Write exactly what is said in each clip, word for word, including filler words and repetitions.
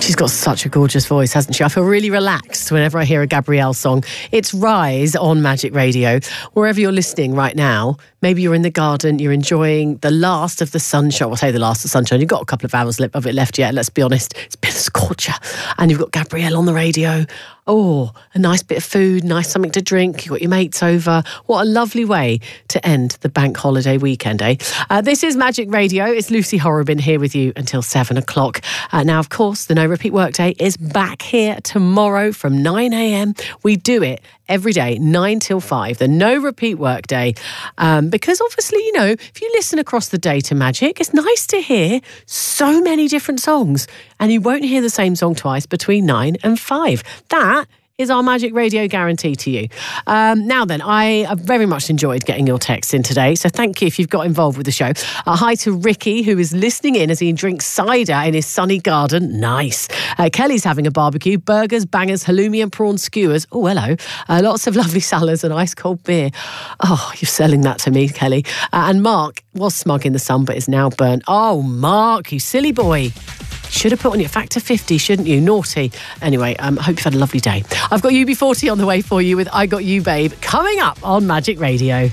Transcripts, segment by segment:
She's got such a gorgeous voice, hasn't she? I feel really relaxed whenever I hear a Gabrielle song. It's Rise on Magic Radio. Wherever you're listening right now, maybe you're in the garden, you're enjoying the last of the sunshine. I'll say the last of the sunshine. You've got a couple of hours of it left yet, let's be honest. It's been a scorcher. And you've got Gabrielle on the radio. Oh, a nice bit of food, nice something to drink. You've got your mates over. What a lovely way to end the bank holiday weekend, eh? Uh, this is Magic Radio. It's Lucy Horrobin here with you until seven o'clock. Uh, now, of course, the No Repeat Workday is back here tomorrow from nine a.m. We do it every day, nine till five, the No Repeat Workday. Um, because obviously, you know, if you listen across the day to Magic, it's nice to hear so many different songs. And you won't hear the same song twice between nine and five. That is our Magic Radio guarantee to you. Um, now then, I have very much enjoyed getting your texts in today, so thank you if you've got involved with the show. Uh, hi to Ricky, who is listening in as he drinks cider in his sunny garden. Nice. Uh, Kelly's having a barbecue, burgers, bangers, halloumi and prawn skewers. Oh, hello. Uh, lots of lovely salads and ice cold beer. Oh, you're selling that to me, Kelly. Uh, and Mark was smug in the sun, but is now burnt. Oh, Mark, you silly boy. Should have put on your factor fifty, shouldn't you? Naughty. Anyway, I um, hope you've had a lovely day. I've got U B forty on the way for you with I Got You, Babe, coming up on Magic Radio.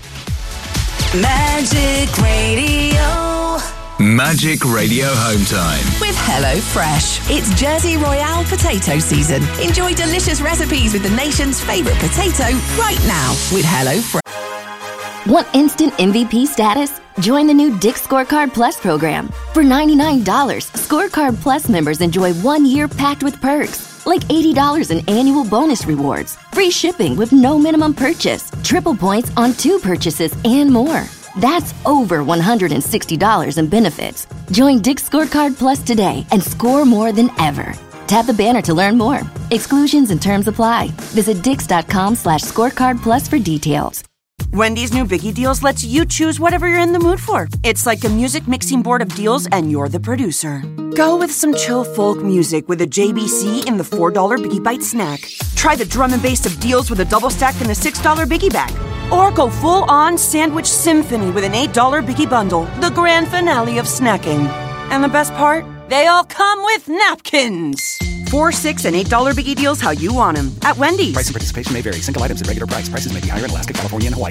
Magic Radio. Magic Radio Home Time. With Hello Fresh. It's Jersey Royale potato season. Enjoy delicious recipes with the nation's favourite potato right now with Hello Fresh. Want instant M V P status? Join the new Dick's Scorecard Plus program. For ninety-nine dollars, Scorecard Plus members enjoy one year packed with perks, like eighty dollars in annual bonus rewards, free shipping with no minimum purchase, triple points on two purchases, and more. That's over one hundred sixty dollars in benefits. Join Dick's Scorecard Plus today and score more than ever. Tap the banner to learn more. Exclusions and terms apply. Visit dix.com slash scorecard plus for details. Wendy's new Biggie Deals lets you choose whatever you're in the mood for. It's like a music mixing board of deals, and you're the producer. Go with some chill folk music with a J B C in the four dollar Biggie Bite snack. Try the drum and bass of deals with a double stack in the six dollar Biggie Bag. Or go full-on sandwich symphony with an eight dollar Biggie Bundle, the grand finale of snacking. And the best part? They all come with napkins. Four, six, and eight dollar Biggie Deals how you want them at Wendy's. Price and participation may vary. Single items at regular price. Prices may be higher in Alaska, California, and Hawaii.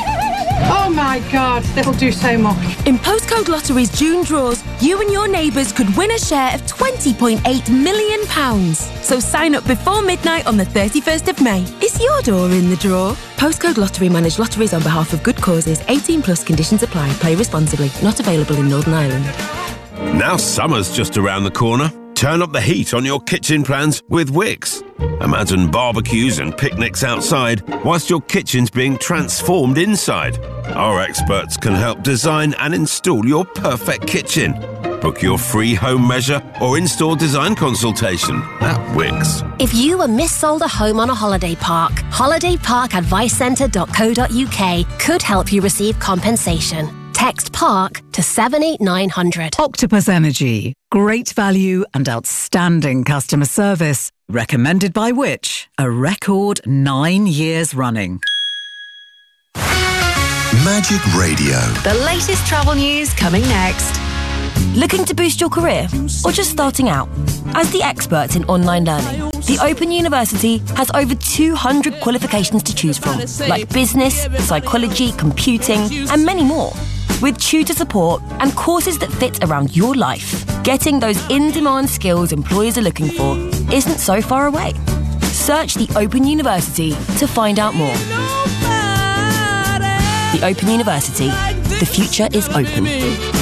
Oh my God, that'll do so much. In Postcode Lottery's June draws, you and your neighbours could win a share of twenty point eight million pounds. So sign up before midnight on the thirty-first of May. Is your door in the draw? Postcode Lottery manage lotteries on behalf of good causes. eighteen plus conditions apply. Play responsibly. Not available in Northern Ireland. Now summer's just around the corner. Turn up the heat on your kitchen plans with Wix. Imagine barbecues and picnics outside whilst your kitchen's being transformed inside. Our experts can help design and install your perfect kitchen. Book your free home measure or in-store design consultation at Wix. If you were missold a home on a holiday park, holiday park advice centre dot co dot uk could help you receive compensation. Text PARK to seven eight nine hundred. Octopus Energy. Great value and outstanding customer service. Recommended by which? A record nine years running. Magic Radio. The latest travel news coming next. Looking to boost your career or just starting out? As the experts in online learning, the Open University has over two hundred qualifications to choose from, like business, psychology, computing, and many more. With tutor support and courses that fit around your life, getting those in-demand skills employers are looking for isn't so far away. Search the Open University to find out more. The Open University. The future is open.